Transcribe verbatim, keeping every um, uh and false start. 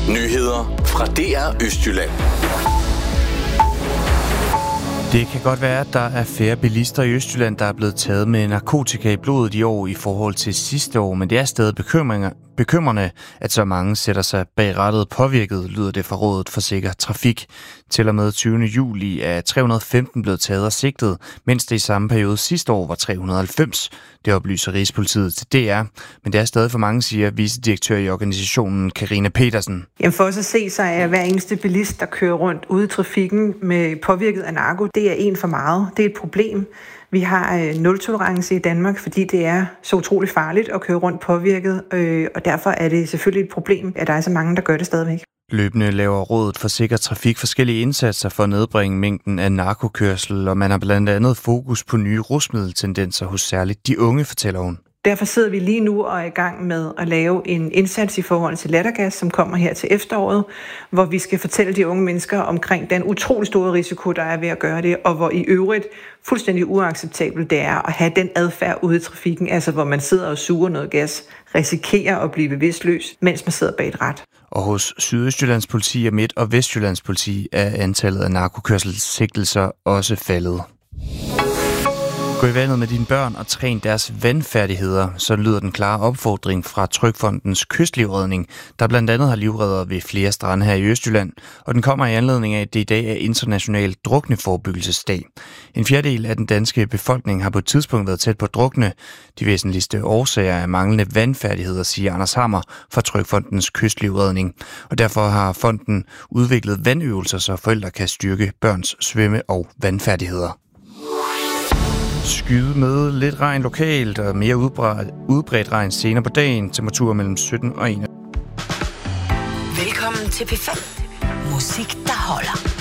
Nyheder fra D R Østjylland. Det kan godt være, at der er færre bilister i Østjylland, der er blevet taget med narkotika i blodet i år i forhold til sidste år, men det er stadig bekymrende, at så mange sætter sig bag rattet påvirket, lyder det fra Rådet for Sikker Trafik. Til og med tyvende juli er tre hundrede og femten blevet taget og sigtet, mens det i samme periode sidste år var tre hundrede og halvfems. Det oplyser Rigspolitiet til D R, men det er stadig for mange, siger vicedirektør i organisationen Karina Petersen. Jamen for os at se, så er hver eneste bilist, der kører rundt ude i trafikken med påvirket af narko, det er en for meget. Det er et problem. Vi har nul-tolerance i Danmark, fordi det er så utroligt farligt at køre rundt påvirket, og derfor er det selvfølgelig et problem, at der er så mange, der gør det stadigvæk. Løbende laver Rådet for Sikker Trafik forskellige indsatser for at nedbringe mængden af narkokørsel, og man har blandt andet fokus på nye rusmiddeltendenser hos særligt de unge, fortæller hun. Derfor sidder vi lige nu og er i gang med at lave en indsats i forhold til lattergas, som kommer her til efteråret, hvor vi skal fortælle de unge mennesker omkring den utrolig store risiko, der er ved at gøre det, og hvor i øvrigt fuldstændig uacceptabelt det er at have den adfærd ude i trafikken, altså hvor man sidder og suger noget gas, risikerer at blive bevidstløs, mens man sidder bag et rat. Og hos Sydøstjyllands politi og Midt- og Vestjyllands politi er antallet af narkokørselssigtelser også faldet. Gå i vandet med dine børn og træn deres vandfærdigheder, så lyder den klare opfordring fra Trygfondens Kystlivredning, der blandt andet har livredder ved flere strande her i Østjylland, og den kommer i anledning af, at det i dag er international drukneforebyggelsesdag. En fjerdedel af den danske befolkning har på et tidspunkt været tæt på at drukne. De væsentligste årsager er manglende vandfærdigheder, siger Anders Hammer fra Trygfondens Kystlivredning, og derfor har fonden udviklet vandøvelser, så forældre kan styrke børns svømme- og vandfærdigheder. Skyde med lidt regn lokalt og mere udbredt, udbredt regn senere på dagen. Temperatur mellem sytten og en. Velkommen til P fem. Musik, der holder.